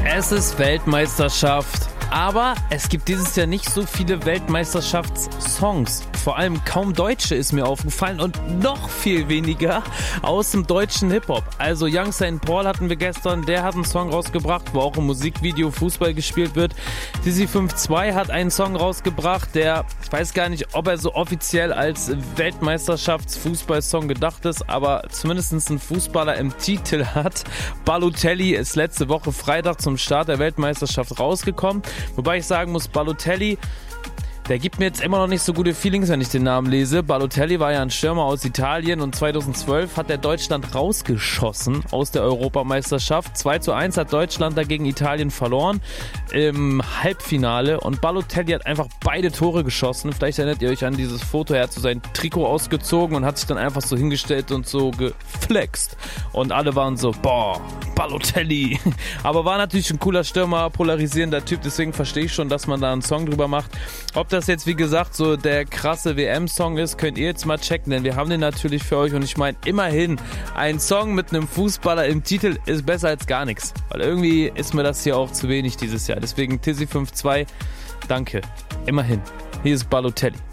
Es ist Weltmeisterschaft, aber es gibt dieses Jahr nicht so viele Weltmeisterschaftssongs. Vor allem kaum Deutsche ist mir aufgefallen und noch viel weniger aus dem deutschen Hip-Hop. Also Young St. Paul hatten wir gestern, der hat einen Song rausgebracht, wo auch im Musikvideo Fußball gespielt wird. Dizzy 5-2 hat einen Song rausgebracht, der, ich weiß gar nicht, ob er so offiziell als Weltmeisterschaftsfußballsong gedacht ist, aber zumindest einen Fußballer im Titel hat. Balotelli ist letzte Woche Freitag zum Start der Weltmeisterschaft rausgekommen. Wobei ich sagen muss, Balotelli, der gibt mir jetzt immer noch nicht so gute Feelings, wenn ich den Namen lese. Balotelli war ja ein Stürmer aus Italien und 2012 hat er Deutschland rausgeschossen aus der Europameisterschaft. 2:1 hat Deutschland dagegen Italien verloren im Halbfinale und Balotelli hat einfach beide Tore geschossen. Vielleicht erinnert ihr euch an dieses Foto, er hat so sein Trikot ausgezogen und hat sich dann einfach so hingestellt und so geflext. Und alle waren so, boah, Balotelli. Aber war natürlich ein cooler Stürmer, polarisierender Typ, deswegen verstehe ich schon, dass man da einen Song drüber macht. Ob das jetzt, wie gesagt, so der krasse WM-Song ist, könnt ihr jetzt mal checken, denn wir haben den natürlich für euch und ich meine, immerhin, ein Song mit einem Fußballer im Titel ist besser als gar nichts, weil irgendwie ist mir das hier auch zu wenig dieses Jahr. Deswegen Dizzy 5-2, danke, immerhin. Hier ist Balotelli.